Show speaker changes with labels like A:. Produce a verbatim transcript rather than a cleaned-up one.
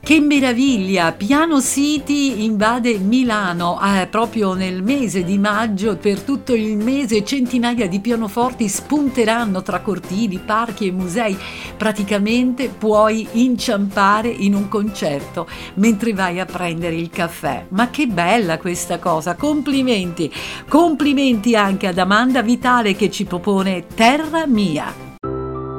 A: Che meraviglia! Piano City invade Milano, eh, proprio nel mese di maggio. Per tutto il mese centinaia di pianoforti spunteranno tra cortili, parchi e musei. Praticamente puoi inciampare in un concerto mentre vai a prendere il caffè. Ma che bella questa cosa! Complimenti! Complimenti anche ad Amanda Vitale che ci propone Terra Mia.